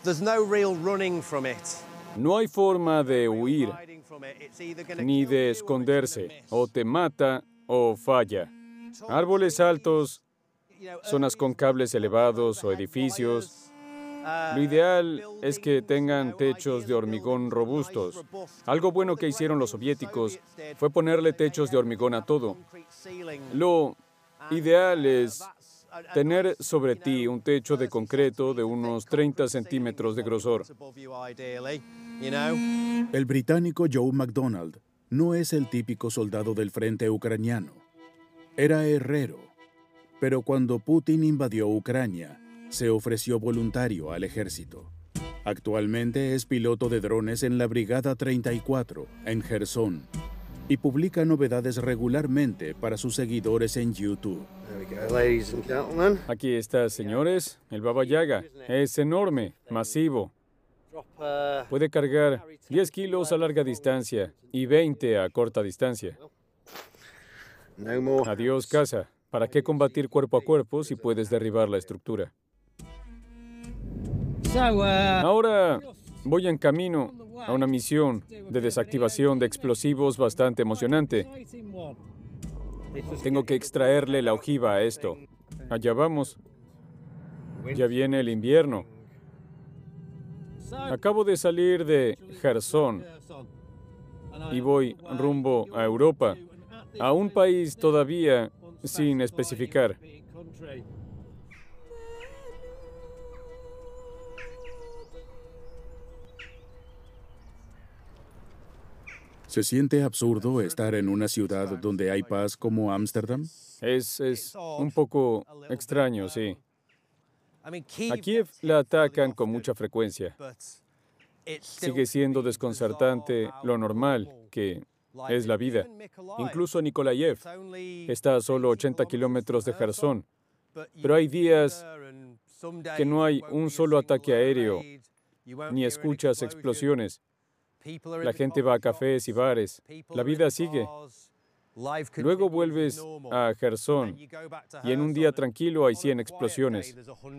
No hay forma de huir, ni de esconderse. O te mata o falla. Árboles altos, zonas con cables elevados o edificios. Lo ideal es que tengan techos de hormigón robustos. Algo bueno que hicieron los soviéticos fue ponerle techos de hormigón a todo. Lo ideal es tener sobre ti un techo de concreto de unos 30 centímetros de grosor. El británico Joe McDonald no es el típico soldado del frente ucraniano. Era herrero, pero cuando Putin invadió Ucrania, se ofreció voluntario al ejército. Actualmente es piloto de drones en la Brigada 34, en Jersón, y publica novedades regularmente para sus seguidores en YouTube. Aquí está, señores, el Baba Yaga. Es enorme, masivo. Puede cargar 10 kilos a larga distancia y 20 a corta distancia. Adiós, casa. ¿Para qué combatir cuerpo a cuerpo si puedes derribar la estructura? Ahora voy en camino a una misión de desactivación de explosivos bastante emocionante. Tengo que extraerle la ojiva a esto. Allá vamos. Ya viene el invierno. Acabo de salir de Jersón y voy rumbo a Europa, a un país todavía sin especificar. ¿Se siente absurdo estar en una ciudad donde hay paz como Ámsterdam? Es un poco extraño, sí. A Kiev la atacan con mucha frecuencia. Sigue siendo desconcertante lo normal que es la vida. Incluso Nikolaev está a solo 80 kilómetros de Jersón. Pero hay días que no hay un solo ataque aéreo, ni escuchas explosiones. La gente va a cafés y bares. La vida sigue. Luego vuelves a Jersón y en un día tranquilo hay 100 explosiones.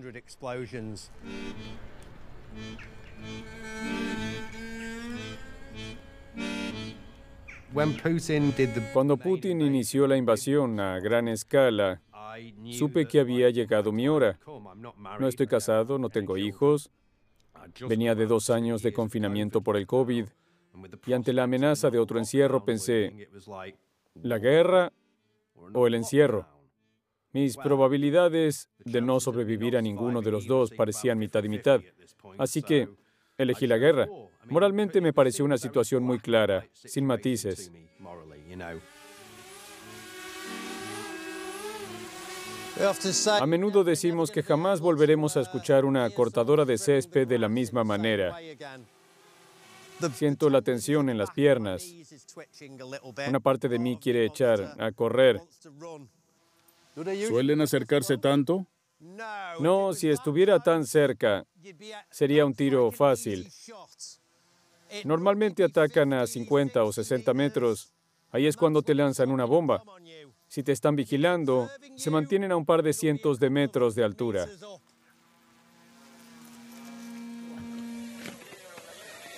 Cuando Putin inició la invasión a gran escala, supe que había llegado mi hora. No estoy casado, no tengo hijos. Venía de 2 años de confinamiento por el COVID. Y ante la amenaza de otro encierro pensé, ¿la guerra o el encierro? Mis probabilidades de no sobrevivir a ninguno de los dos parecían mitad y mitad. Así que elegí la guerra. Moralmente me pareció una situación muy clara, sin matices. A menudo decimos que jamás volveremos a escuchar una cortadora de césped de la misma manera. Siento la tensión en las piernas. Una parte de mí quiere echar a correr. ¿Suelen acercarse tanto? No, si estuviera tan cerca, sería un tiro fácil. Normalmente atacan a 50 o 60 metros. Ahí es cuando te lanzan una bomba. Si te están vigilando, se mantienen a un par de cientos de metros de altura.